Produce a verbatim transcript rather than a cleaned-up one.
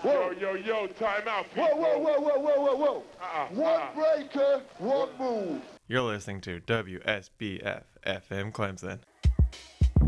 whoa. Yo, yo, yo, time out, Whoa, people. whoa, whoa, whoa, whoa, whoa, whoa. Uh-uh, One uh-uh. breaker, one move. You're listening to W S B F F M Clemson.